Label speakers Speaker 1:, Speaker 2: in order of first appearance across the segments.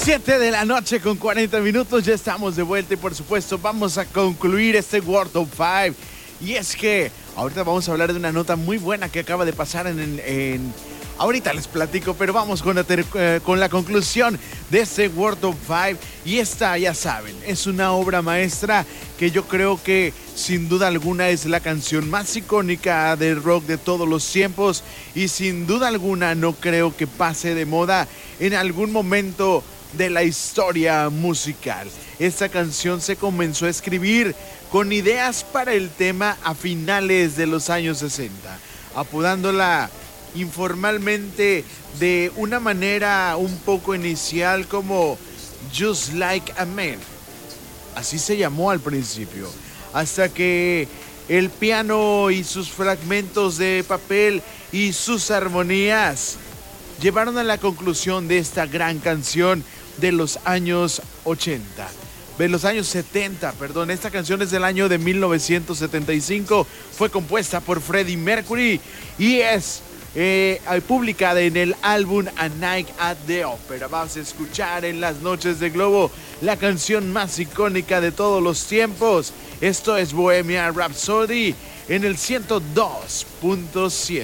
Speaker 1: 7 de la noche con 40 minutos, ya estamos de vuelta y por supuesto vamos a concluir este World of Five. Y es que ahorita vamos a hablar de una nota muy buena que acaba de pasar ahorita les platico, pero vamos con la conclusión de este World of Five. Y esta, ya saben, es una obra maestra que yo creo que sin duda alguna es la canción más icónica del rock de todos los tiempos. Y sin duda alguna no creo que pase de moda en algún momento de la historia musical. Esta canción se comenzó a escribir con ideas para el tema a finales de los años 60, apodándola informalmente de una manera un poco inicial como Just Like a Man. Así se llamó al principio, hasta que el piano y sus fragmentos de papel y sus armonías llevaron a la conclusión de esta gran canción de los años 80. De los años 70, perdón. Esta canción es del año de 1975. Fue compuesta por Freddie Mercury y es publicada en el álbum A Night at the Opera. Vamos a escuchar en las noches de Globo la canción más icónica de todos los tiempos. Esto es Bohemian Rhapsody en el 102.7.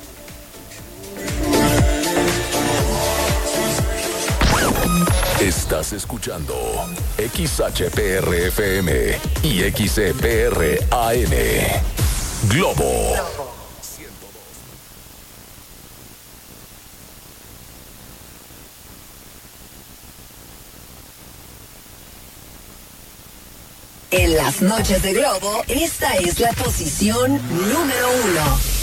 Speaker 2: Estás escuchando XHPR-FM y XCPR-AM. Globo.
Speaker 3: En las noches de Globo, esta es la posición número 1.